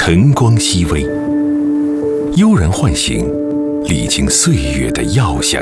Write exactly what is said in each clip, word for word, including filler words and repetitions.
晨光熹微，悠然唤醒历经岁月的药香。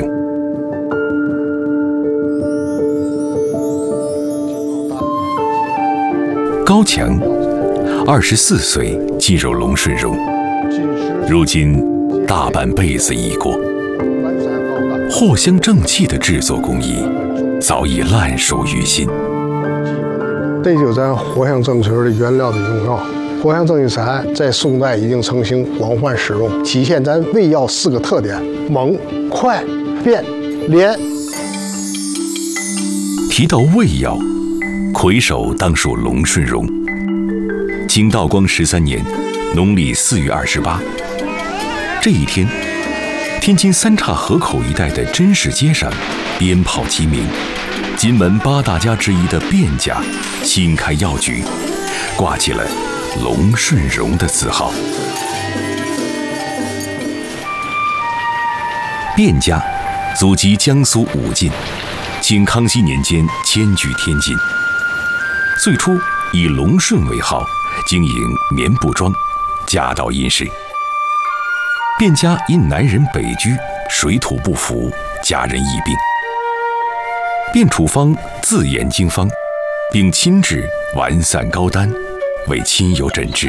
高强，二十四岁进入隆顺荣，如今大半辈子已过，藿香正气的制作工艺早已烂熟于心。 这就是咱藿香正气的原料的用药。藿香正气散在宋代已经成型，广泛使用，体现咱胃药四个特点：猛、快、变、连。 提到胃药，魁首当属隆顺荣。清道光十三年，农历四月二十八，这一天，天津三岔河口一带的真市街上，鞭炮齐鸣，金门八大家之一的卞家新开药局，挂起了隆顺荣的字号。卞家祖籍江苏武进，清康熙年间迁居天津。最初以隆顺为号，经营棉布庄，家道殷实。卞家因男人北居，水土不服，家人疫病。卞处方自研经方，并亲制丸散膏丹，为亲友诊治。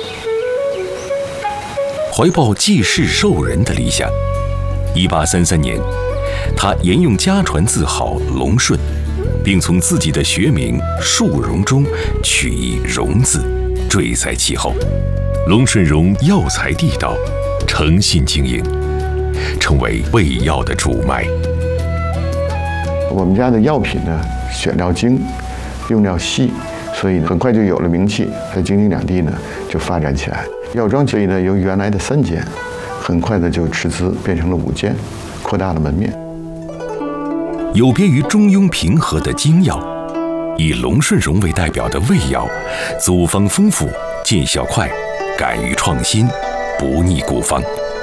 怀抱济世授人的理想，一八三三年，他沿用家传字号隆顺，并从自己的学名树荣中取一荣字，缀在其后。隆顺荣药材地道，诚信经营，成为胃药的主脉。 我们家的药品呢，选料精，用料细，所以很快就有了名气，在京津两地呢就发展起来。药庄所以呢，由原来的三间，很快的就斥资变成了五间，扩大了门面。 有别于中庸平和的精药，以隆顺荣为代表的胃药，组方丰富，见效快，敢于创新，不逆古方。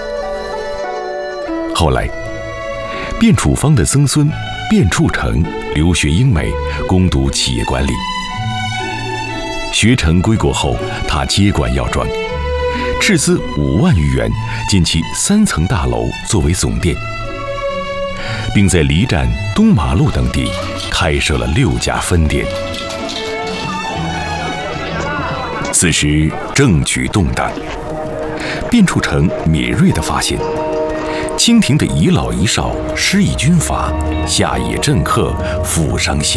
后来，卞处方的曾孙卞处成留学英美，攻读企业管理。学成归国后，他接管药庄，斥资五万余元建起三层大楼作为总店，并在离站、东马路等地开设了六家分店。此时政局动荡，卞处成敏锐地发现，清廷的遗老遗少施以军阀，下野政客，富商